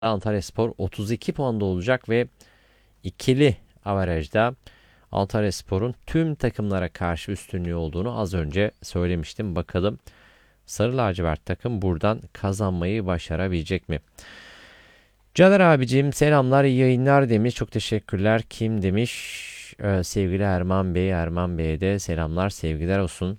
Antalyaspor 32 puanda olacak ve ikili averajda Antalyaspor'un tüm takımlara karşı üstünlüğü olduğunu az önce söylemiştim. Bakalım Sarı lacivert takım buradan kazanmayı başarabilecek mi? Caner abicim selamlar, iyi yayınlar demiş. Çok teşekkürler. Kim demiş? Sevgili Erman Bey. Erman Bey'e de selamlar, sevgiler olsun.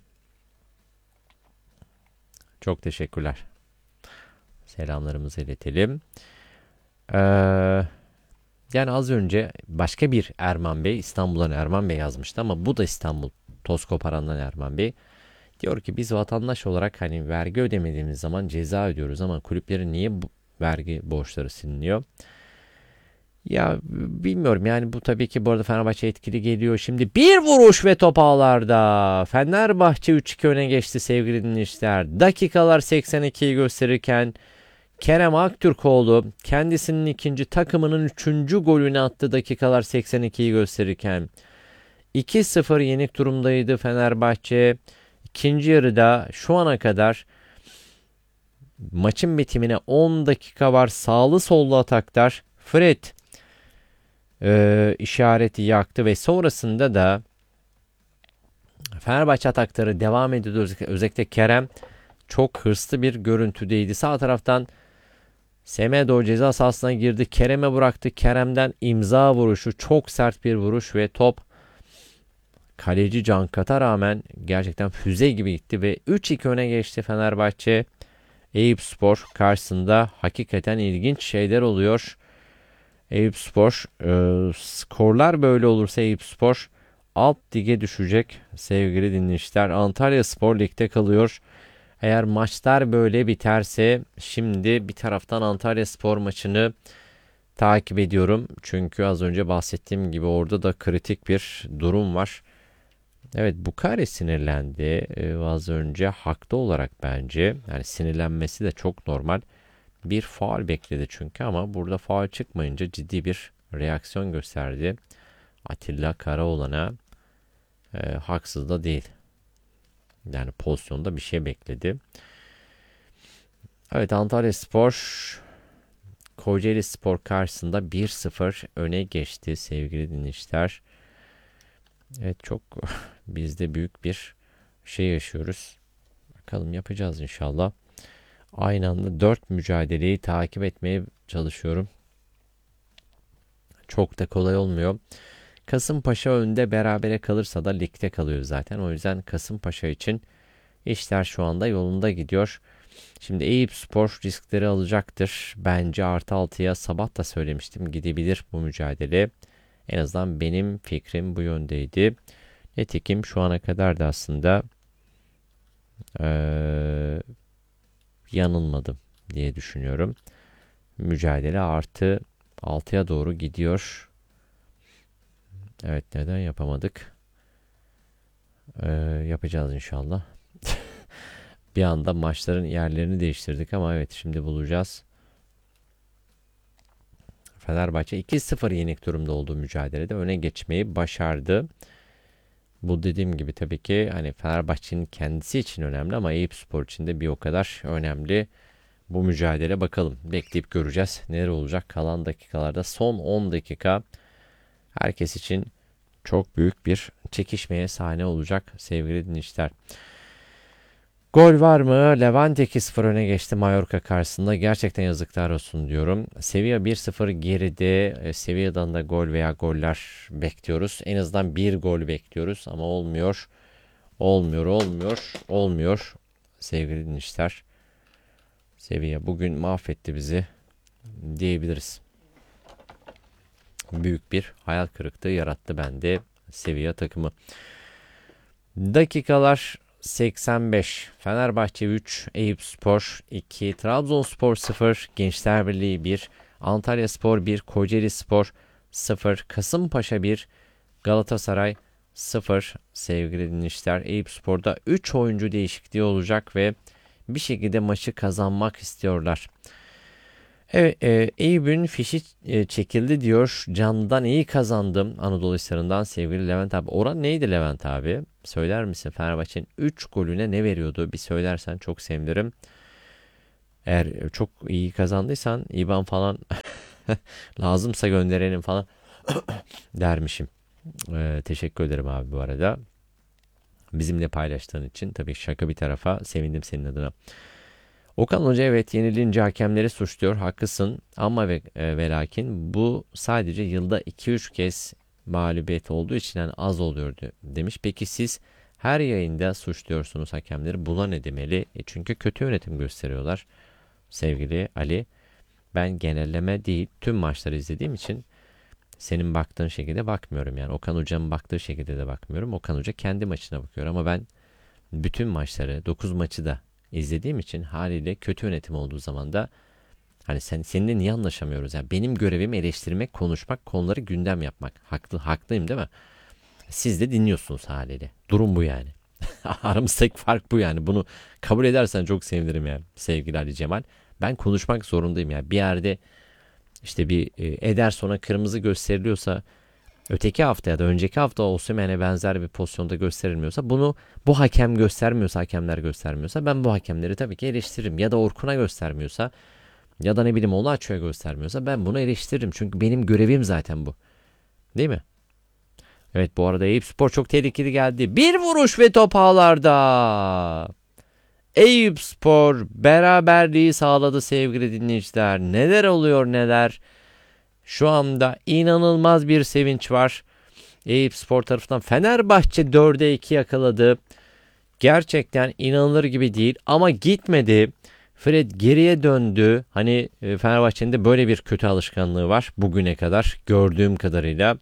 Çok teşekkürler. Selamlarımızı iletelim. Ee, Yani az önce başka bir Erman Bey, İstanbul'dan Erman Bey yazmıştı ama bu da İstanbul toz koparandan Erman Bey. Diyor ki biz vatandaş olarak hani vergi ödemediğimiz zaman ceza ödüyoruz ama kulüplerin niye bu vergi borçları siliniyor? Ya bilmiyorum, yani bu tabii ki bu arada Fenerbahçe etkili geliyor. Şimdi bir vuruş ve top ağlarda. Fenerbahçe 3-2 öne geçti sevgili dinleyiciler. Dakikalar 82'yi gösterirken Kerem Aktürkoğlu kendisinin ikinci, takımının üçüncü golünü attı dakikalar 82'yi gösterirken. 2-0 yenik durumdaydı Fenerbahçe. İkinci yarıda şu ana kadar maçın bitimine 10 dakika var. Sağlı sollu ataklar. Fred işareti yaktı ve sonrasında da Fenerbahçe atakları devam ediyordu. Özellikle Kerem çok hırslı bir görüntüdeydi. Sağ taraftan Semedo ceza sahasına girdi. Kerem'e bıraktı. Kerem'den imza vuruşu. Çok sert bir vuruş ve top kaleci Cankat'a rağmen gerçekten füze gibi gitti ve 3-2 öne geçti Fenerbahçe. Eyüpspor karşısında hakikaten ilginç şeyler oluyor. Eyüpspor skorlar böyle olursa Eyüpspor alt lige düşecek sevgili dinleyiciler. Antalyaspor ligde kalıyor. Eğer maçlar böyle biterse şimdi bir taraftan Antalyaspor maçını takip ediyorum. Çünkü az önce bahsettiğim gibi orada da kritik bir durum var. Evet, Bukari sinirlendi az önce, haklı olarak bence. Yani sinirlenmesi de çok normal. Bir faul bekledi çünkü ama burada faul çıkmayınca ciddi bir reaksiyon gösterdi. Atilla Karaoğlan'a haksız da değil. Yani pozisyonda bir şey bekledi. Evet, Antalyaspor Kocaelispor karşısında 1-0 öne geçti sevgili dinleyiciler. Evet, çok biz de büyük bir şey yaşıyoruz. Bakalım, yapacağız inşallah. Aynı anda 4 mücadeleyi takip etmeye çalışıyorum. Çok da kolay olmuyor. Kasımpaşa önde berabere kalırsa da ligde kalıyor zaten. O yüzden Kasımpaşa için işler şu anda yolunda gidiyor. Şimdi Eyüpspor riskleri alacaktır. Bence artı altıya sabah da söylemiştim, gidebilir bu mücadele. En azından benim fikrim bu yöndeydi. Nitekim şu ana kadar da aslında eee, yanılmadım diye düşünüyorum. Mücadele artı altıya doğru gidiyor. Evet, neden yapamadık? Yapacağız inşallah. Bir anda maçların yerlerini değiştirdik ama evet, şimdi bulacağız. Fenerbahçe 2-0 yenik durumda olduğu mücadelede öne geçmeyi başardı. Bu dediğim gibi tabii ki hani Fenerbahçe'nin kendisi için önemli ama Eyüpspor için de bir o kadar önemli bu mücadele. Bakalım, bekleyip göreceğiz neler olacak kalan dakikalarda. Son 10 dakika herkes için çok büyük bir çekişmeye sahne olacak sevgili dinleyiciler. Gol var mı? Levante 2-0 öne geçti Mallorca karşısında. Gerçekten yazıklar olsun diyorum. Sevilla 1-0 geride. Sevilla'dan da gol veya goller bekliyoruz. En azından bir gol bekliyoruz ama olmuyor. Olmuyor. Sevgili dinleyiciler. Sevilla bugün mahvetti bizi diyebiliriz. Büyük bir hayal kırıklığı yarattı bende Sevilla takımı. Dakikalar 85. Fenerbahçe 3, Eyüpspor 2, Trabzonspor 0, Gençler Birliği 1, Antalyaspor 1, Kocaelispor 0, Kasımpaşa 1, Galatasaray 0. Sevgili dinleyiciler, Eyüpspor'da 3 oyuncu değişikliği olacak ve bir şekilde maçı kazanmak istiyorlar. Evet, Eyüp'ün fişi çekildi diyor. Can'dan iyi kazandım Anadolu Hisarı'ndan sevgili Levent abi. Oran neydi Levent abi? Söyler misin? Fenerbahçe'nin 3 golüne ne veriyordu? Bir söylersen çok sevinirim. Eğer çok iyi kazandıysan IBAN falan lazımsa gönderelim falan dermişim. Teşekkür ederim abi bu arada. Bizimle paylaştığın için tabii şaka bir tarafa sevindim senin adına. Okan Hoca evet yenilince hakemleri suçluyor. Haklısın ama ve lakin bu sadece yılda 2-3 kez mağlubiyet olduğu için yani az oluyordu demiş. Peki siz her yayında suçluyorsunuz hakemleri. Buna ne demeli? Çünkü kötü yönetim gösteriyorlar. Sevgili Ali, ben genelleme değil tüm maçları izlediğim için senin baktığın şekilde bakmıyorum. Yani Okan Hoca'nın baktığı şekilde de bakmıyorum. Okan Hoca kendi maçına bakıyor ama ben bütün maçları 9 maçı da izlediğim için haliyle kötü yönetim olduğu zaman da hani seninle niye anlaşamıyoruz? Yani benim görevim eleştirmek, konuşmak, konuları gündem yapmak. Haklıyım değil mi? Siz de dinliyorsunuz haliyle. Durum bu yani. Aramızdaki fark bu yani. Bunu kabul edersen çok sevinirim yani sevgili Ali Cemal. Ben konuşmak zorundayım yani. Bir yerde işte bir Ederson'a kırmızı gösteriliyorsa öteki hafta ya da önceki hafta Osimhen'e benzer bir pozisyonda gösterilmiyorsa bunu bu hakem göstermiyorsa, hakemler göstermiyorsa ben bu hakemleri tabii ki eleştiririm. Ya da Orkun'a göstermiyorsa ya da ne bileyim Onaçu'ya göstermiyorsa ben bunu eleştiririm. Çünkü benim görevim zaten bu. Değil mi? Evet bu arada Eyüpspor çok tehlikeli geldi. Bir vuruş ve top ağlarda. Eyüpspor beraberliği sağladı sevgili dinleyiciler. Neler oluyor neler. Şu anda inanılmaz bir sevinç var. Eyüpspor tarafından Fenerbahçe 4'e 2 yakaladı. Gerçekten inanılır gibi değil ama gitmedi. Fred geriye döndü. Hani Fenerbahçe'nin de böyle bir kötü alışkanlığı var bugüne kadar gördüğüm kadarıyla.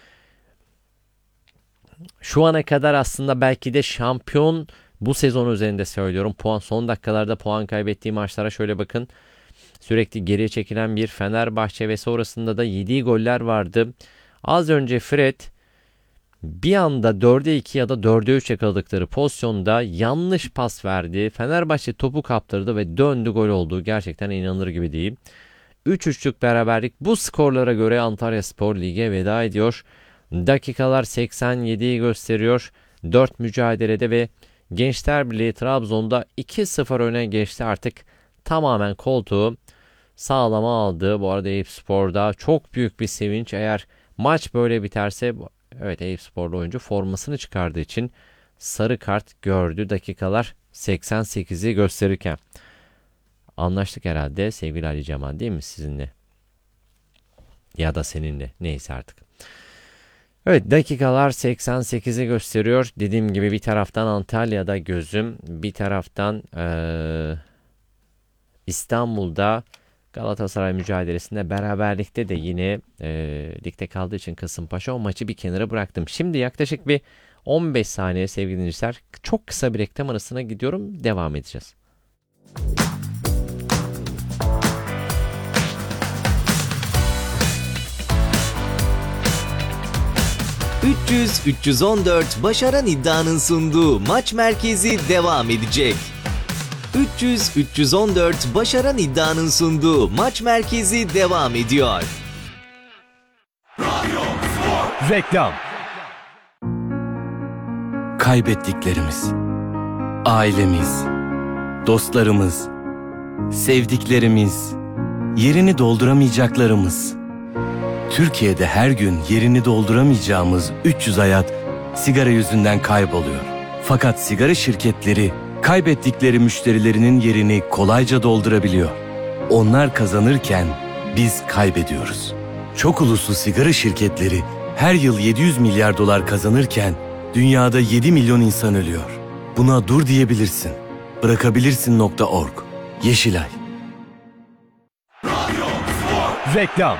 Şu ana kadar aslında belki de şampiyon bu sezon üzerinde söylüyorum. Son dakikalarda puan kaybettiği maçlara şöyle bakın. Sürekli geriye çekilen bir Fenerbahçe ve sonrasında da yediği goller vardı. Az önce Fred bir anda 4'e 2 ya da 4'e 3 yakaladıkları pozisyonda yanlış pas verdi. Fenerbahçe topu kaptırdı ve döndü gol oldu. Gerçekten inanılır gibi değil. 3-3'lük beraberlik bu skorlara göre Antalyaspor lige veda ediyor. Dakikalar 87'yi gösteriyor. 4 mücadelede ve Gençler Birliği Trabzon'da 2-0 öne geçti. Artık tamamen koltuğu sağlama aldı. Bu arada Eyüpspor'da çok büyük bir sevinç. Eğer maç böyle biterse evet Eyüpsporlu oyuncu formasını çıkardığı için sarı kart gördü. Dakikalar 88'i gösterirken. Anlaştık herhalde sevgili Ali Cemal değil mi sizinle? Ya da seninle neyse artık. Evet dakikalar 88'i gösteriyor. Dediğim gibi bir taraftan Antalya'da gözüm, bir taraftan İstanbul'da Galatasaray mücadelesinde beraberlikte de yine ligde kaldığı için Kasımpaşa o maçı bir kenara bıraktım. Şimdi yaklaşık bir 15 saniye sevgili dinleyiciler çok kısa bir reklam arasına gidiyorum. Devam edeceğiz. 300-314 Başaran iddianın sunduğu Maç Merkezi devam edecek. 300-314 Başaran iddianın sunduğu Maç Merkezi devam ediyor. Reklam. Kaybettiklerimiz, ailemiz, dostlarımız, sevdiklerimiz, yerini dolduramayacaklarımız. Türkiye'de her gün yerini dolduramayacağımız 300 hayat sigara yüzünden kayboluyor. Fakat sigara şirketleri kaybettikleri müşterilerinin yerini kolayca doldurabiliyor. Onlar kazanırken biz kaybediyoruz. Çok uluslu sigara şirketleri her yıl 700 milyar dolar kazanırken dünyada 7 milyon insan ölüyor. Buna dur diyebilirsin. Bırakabilirsin.org. Yeşilay. Reklam.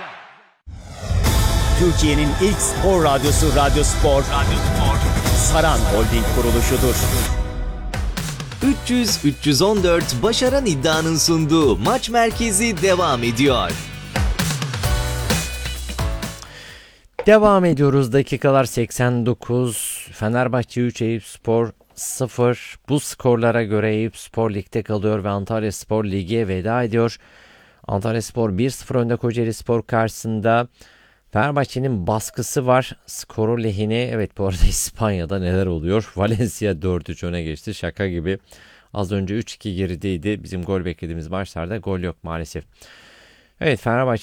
Türkiye'nin ilk spor radyosu Radyo Spor, Saran Holding kuruluşudur. 300-314 Başaran iddianın sunduğu Maç Merkezi devam ediyor. Devam ediyoruz. Dakikalar 89. Fenerbahçe 3, Eyüpspor 0. Bu skorlara göre Eyüpspor ligde kalıyor ve Antalyaspor lige veda ediyor. Antalyaspor 1-0 önde Kocaelispor karşısında. Fenerbahçe'nin baskısı var. Skoru lehine. Evet bu arada İspanya'da neler oluyor? Valencia 4-3 öne geçti. Şaka gibi. Az önce 3-2 gerideydi. Bizim gol beklediğimiz maçlarda gol yok maalesef. Evet, Fenerbahçe